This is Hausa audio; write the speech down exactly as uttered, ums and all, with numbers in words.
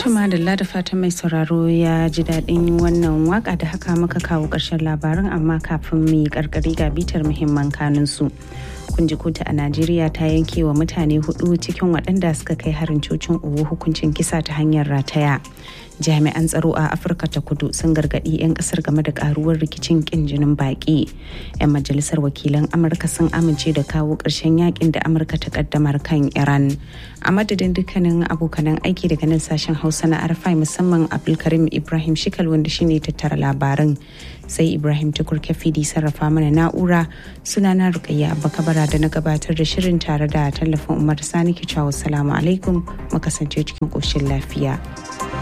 Tuma da da fatan mai sauraro ya ji daɗin wannan waka da haka muka kawo ƙarshen labarin amma kafin mu yi ƙarƙari ga bitar muhimman kanunsu. Kun ji kotu a Najeriya ta yanke wa mutane hudu cikin waɗanda suka kai harin cocin Owo hukuncin kisa ta hanyar rataya. Jami'an tsaro a Afirka ta Kudu sun gargaɗi 'yan ƙasar game da ƙaruwar rikicin ƙin jinin baƙi. 'Yan majalisar wakilan Amurka sun amince da kawo ƙarshen yakin da Amurka ta ƙaddamar kan Iran. A madadin dukkanin abokanan aiki daga nan sashen Hausa na Arfai musamman Abdulkarim Ibrahim Shikal wanda shine tattara labaran. Sai Ibrahim Tukur Kafidi sarrafa mana na'ura sunana Rukayya Abba Kabara da na gabatar da shirin tare da tallafin Umar Sani Kicawo. Salamu alaikum mu kasance cikin ƙoshin lafiya.